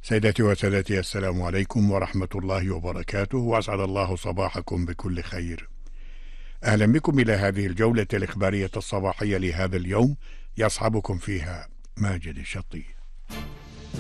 سيداتي وسادتي، السلام عليكم ورحمة الله وبركاته، وأسعد الله صباحكم بكل خير. أهلا بكم إلى هذه الجولة الإخبارية الصباحية لهذا اليوم، يصحبكم فيها ماجد الشطي.